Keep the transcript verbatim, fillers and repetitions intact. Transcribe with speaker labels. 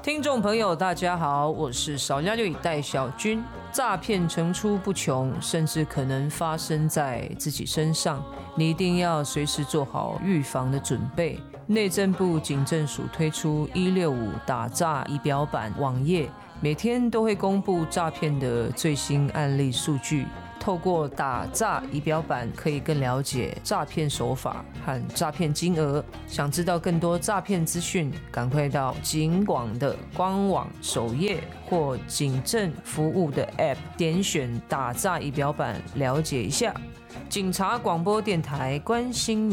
Speaker 1: 听众朋友大家好，我是少量就以带小军。诈骗层出不穷，甚至可能发生在自己身上，你一定要随时做好预防的准备。内政部警政署推出一六五打诈仪表板网页，每天都会公布诈骗的最新案例数据。透过打诈仪表板，可以更了解诈骗手法和诈骗金额。想知道更多诈骗资讯，赶快到警广的官网首页或警政服务的 App 点选打诈仪表板了解一下。警察广播电台关心